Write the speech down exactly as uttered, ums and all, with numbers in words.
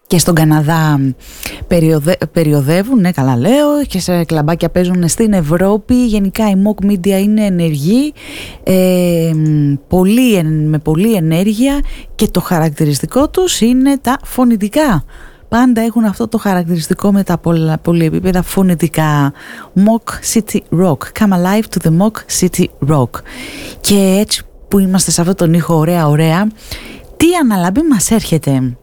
και στον Καναδά περιοδε... περιοδεύουν, ναι καλά λέω, και σε κλαμπάκια παίζουν στην Ευρώπη. Γενικά η Mock Media είναι ενεργή, ε, πολύ, με πολλή ενέργεια, και το χαρακτηριστικό τους είναι τα φωνητικά. Πάντα έχουν αυτό το χαρακτηριστικό με τα πολυεπίπεδα φωνητικά. Mock City Rock. Come alive to the Mock City Rock. Και έτσι που είμαστε σε αυτόν τον ήχο, ωραία ωραία, τι αναλαμπή μας έρχεται?